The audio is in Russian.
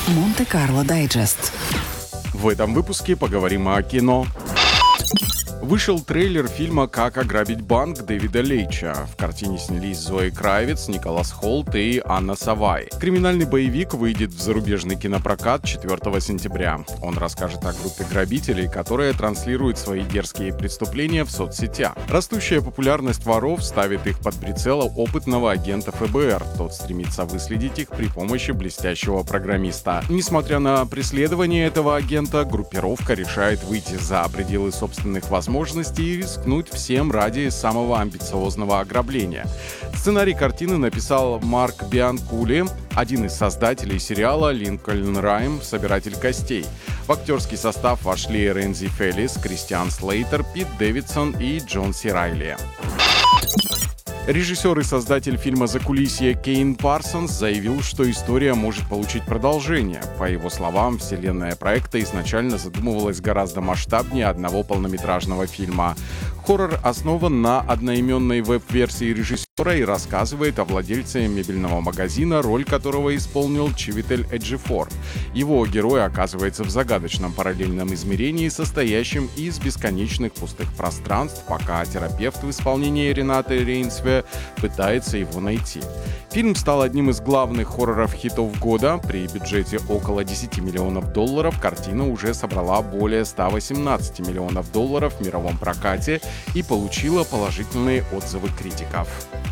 Монте-Карло Дайджест. В этом выпуске поговорим о кино. Вышел трейлер фильма «Как ограбить банк» Дэвида Лейча. В картине снялись Зои Кравиц, Николас Холт и Анна Савай. Криминальный боевик выйдет в зарубежный кинопрокат 4 сентября. Он расскажет о группе грабителей, которая транслирует свои дерзкие преступления в соцсетях. Растущая популярность воров ставит их под прицел опытного агента ФБР. Тот стремится выследить их при помощи блестящего программиста. Несмотря на преследование этого агента, группировка решает выйти за пределы собственных возможностей и рискнуть всем ради самого амбициозного ограбления. Сценарий картины написал Марк Бианкули, один из создателей сериала «Линкольн Райм. Собиратель костей». В актерский состав вошли Рензи Феллис, Кристиан Слейтер, Пит Дэвидсон и Джон Си Райли. Режиссер и создатель фильма «Закулисье» Кейн Парсонс заявил, что история может получить продолжение. По его словам, вселенная проекта изначально задумывалась гораздо масштабнее одного полнометражного фильма. Хоррор основан на одноименной веб-версии режиссера и рассказывает о владельце мебельного магазина, роль которого исполнил Чивитель Эджифор. Его герой оказывается в загадочном параллельном измерении, состоящем из бесконечных пустых пространств, пока терапевт в исполнении Ренаты Рейнсве пытается его найти. Фильм стал одним из главных хорроров-хитов года. При бюджете около $10 миллионов картина уже собрала более $118 миллионов в мировом прокате и получила положительные отзывы критиков.